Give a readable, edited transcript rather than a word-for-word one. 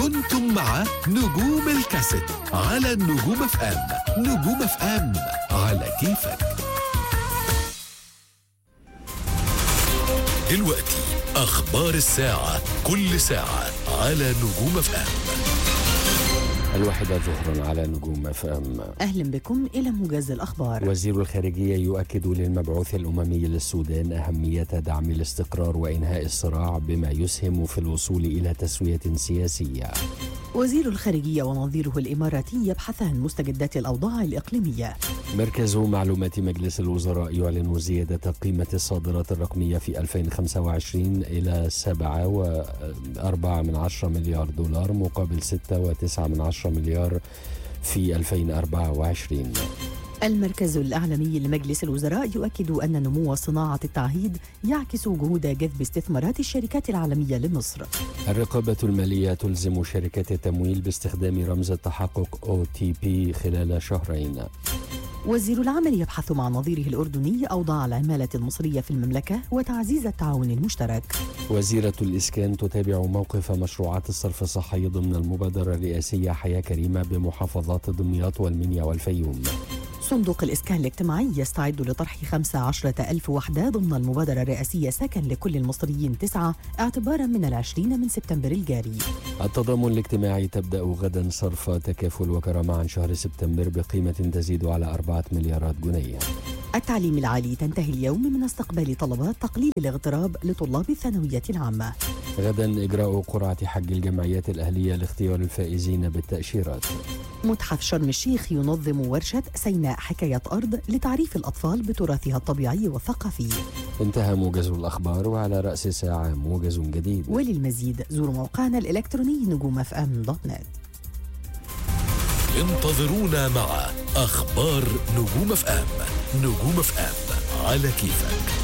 كنتم مع نجوم الكاسيت على النجوم اف ام. نجوم اف ام على كيفك. دلوقتي أخبار الساعة، كل ساعة على نجوم اف ام. 1 ظهرا على نجوم اف ام. أهلا بكم إلى موجز الأخبار. وزير الخارجية يؤكد للمبعوث الأممي للسودان أهمية دعم الاستقرار وإنهاء الصراع بما يسهم في الوصول إلى تسوية سياسية. وزير الخارجية ونظيره الإماراتي يبحثان مستجدات الأوضاع الإقليمية. مركز معلومات مجلس الوزراء يعلن زيادة قيمة الصادرات الرقمية في 2025 إلى 7.4 مليار دولار مقابل 6.9 مليار في 2024. المركز الأعلامي لمجلس الوزراء يؤكد أن نمو صناعة التعهيد يعكس جهود جذب استثمارات الشركات العالمية لمصر. الرقابة المالية تلزم شركات التمويل باستخدام رمز التحقق OTP خلال شهرين. وزير العمل يبحث مع نظيره الأردني أوضاع العمالة المصرية في المملكة وتعزيز التعاون المشترك. وزيرة الإسكان تتابع موقف مشروعات الصرف الصحي ضمن المبادرة الرئاسية حياة كريمة بمحافظات دمياط والمنيا والفيوم. صندوق الإسكان الاجتماعي يستعد لطرح 15,000 وحدة ضمن المبادرة الرئاسية سكن لكل المصريين 9 اعتبارا من 20 سبتمبر الجاري. التضامن الاجتماعي تبدأ غدا صرف تكافل وكرامة عن شهر سبتمبر بقيمة تزيد على 4 مليارات جنيه. التعليم العالي تنتهي اليوم من استقبال طلبات تقليل الاغتراب لطلاب الثانوية العامة. غدا إجراء قرعة حج الجمعيات الأهلية لاختيار الفائزين بالتأشيرات. متحف شرم الشيخ ينظم ورشة سيناء حكاية أرض لتعريف الأطفال بتراثها الطبيعي والثقافي. انتهى موجز الأخبار، وعلى رأس ساعة موجز جديد. وللمزيد زوروا موقعنا الإلكتروني نجومfm.net. انتظرونا مع أخبار نجوم اف ام. نجوم اف ام على كيفك.